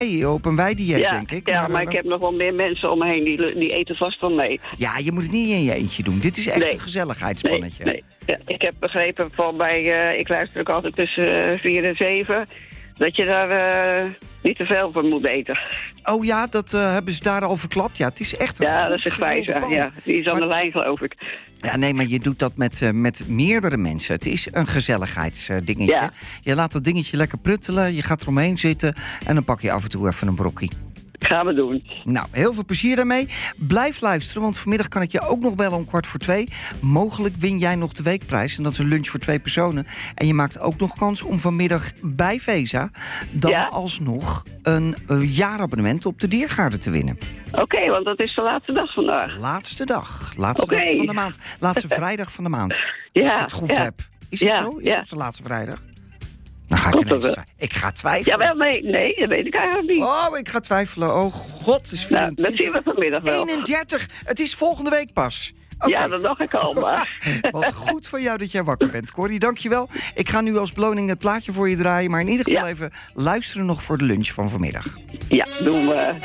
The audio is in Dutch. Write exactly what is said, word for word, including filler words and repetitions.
Hey, op een weidieet, ja, denk ik. Ja, maar, maar uh, ik heb nog wel meer mensen om me heen, die, die eten vast wel mee. Ja, je moet het niet in je eentje doen. Dit is echt Nee. een gezelligheidsspannetje. Nee, nee. Ja, ik heb begrepen van bij, uh, ik luister ook altijd tussen uh, vier en zeven, dat je daar uh, niet te veel van moet eten. Oh ja, dat uh, hebben ze daar al verklapt. Ja, het is echt een Ja, goed dat is een gevulde wijze. pan. Ja, die is aan Maar- de lijn, geloof ik. Ja, nee, maar je doet dat met, uh, met meerdere mensen. Het is een gezelligheidsdingetje. Ja. Je laat dat dingetje lekker pruttelen, je gaat eromheen zitten en dan pak je af en toe even een brokkie. Gaan we doen. Nou, heel veel plezier daarmee. Blijf luisteren, want vanmiddag kan ik je ook nog bellen om kwart voor twee. Mogelijk win jij nog de weekprijs. En dat is een lunch voor twee personen. En je maakt ook nog kans om vanmiddag bij Vesa dan Ja? alsnog een uh, jaarabonnement op de Diergaarde te winnen. Oké, okay, want dat is de laatste dag vandaag. Laatste dag. Laatste Oké. dag van de maand. Laatste vrijdag van de maand. Als Ja, ik het goed ja. heb. Is het Ja, zo? Is ja. het de laatste vrijdag? Dan ga ik Klopt ineens dat twi- Ik ga twijfelen. Jawel, nee, nee, dat weet ik eigenlijk niet. Oh, ik ga twijfelen. Oh god, het is nou, dat vierentwintig. zien we vanmiddag wel. eenendertig. Het is volgende week pas. Okay. Ja, dat dacht ik al, maar... Wat goed van jou dat jij wakker bent, Corrie. Dankjewel. Ik ga nu als beloning het plaatje voor je draaien. Maar in ieder geval Ja. even luisteren nog voor de lunch van vanmiddag. Ja, doen we.